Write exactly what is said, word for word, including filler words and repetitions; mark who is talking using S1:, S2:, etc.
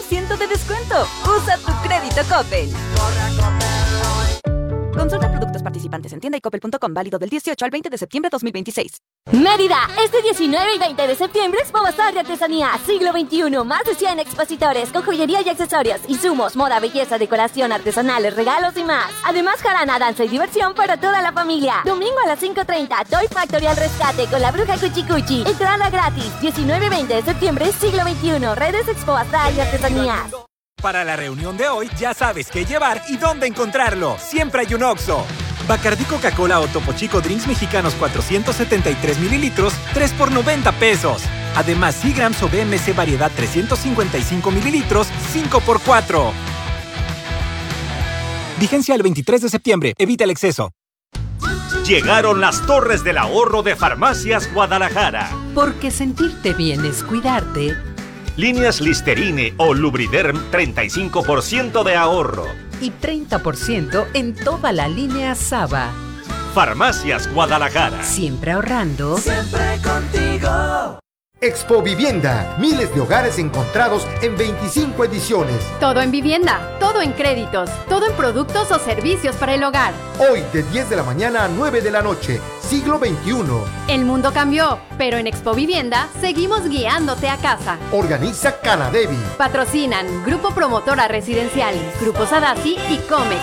S1: ciento de descuento. Usa tu crédito Coppel. Consulta productos participantes en tienda y coppel punto com, válido del dieciocho al veinte de septiembre de dos mil veintiséis.
S2: Mérida, este diecinueve y veinte de septiembre, Expo Bazar de Artesanía, siglo veintiuno, más de cien expositores con joyería y accesorios, insumos, moda, belleza, decoración, artesanales, regalos y más. Además, jarana, danza y diversión para toda la familia. Domingo a las cinco treinta, Toy Factory al rescate con la bruja Cuchi Cuchi. Entrada gratis, diecinueve y veinte de septiembre, siglo veintiuno, redes Expo Bazar y Artesanía.
S3: Para la reunión de hoy, ya sabes qué llevar y dónde encontrarlo. Siempre hay un Oxxo. Bacardí Coca-Cola o Topo Chico Drinks Mexicanos cuatrocientos setenta y tres mililitros, tres por noventa pesos. Además, Seagrams o B M C Variedad trescientos cincuenta y cinco mililitros, cinco por cuatro. Vigencia el veintitrés de septiembre. Evita el exceso.
S4: Llegaron las Torres del Ahorro de Farmacias Guadalajara.
S5: Porque sentirte bien es cuidarte.
S4: Líneas Listerine o Lubriderm, treinta y cinco por ciento de ahorro.
S5: Y treinta por ciento en toda la línea Saba.
S4: Farmacias Guadalajara.
S5: Siempre ahorrando.
S6: Siempre contigo.
S7: Expo Vivienda, miles de hogares encontrados en veinticinco ediciones.
S8: Todo en vivienda, todo en créditos, todo en productos o servicios para el hogar.
S7: Hoy de diez de la mañana a nueve de la noche, siglo veintiuno.
S8: El mundo cambió, pero en Expo Vivienda seguimos guiándote a casa.
S7: Organiza Canadevi.
S8: Patrocinan Grupo Promotora Residencial, Grupo Sadasi y Comex.